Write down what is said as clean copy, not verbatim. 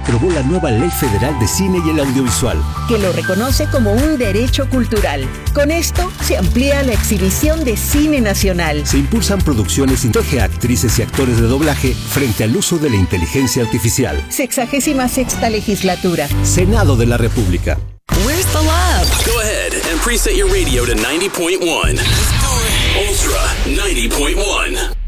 aprobó la nueva Ley Federal de Cine y el Audiovisual, que lo reconoce como un derecho cultural. Con esto se amplía la exhibición de cine nacional. Se impulsan producciones y protege a actrices y actores de doblaje frente al uso de la inteligencia artificial. 66ª legislatura. Senado de la República. Where's the love? Go ahead and preset your radio to 90.1. Ultra 90.1.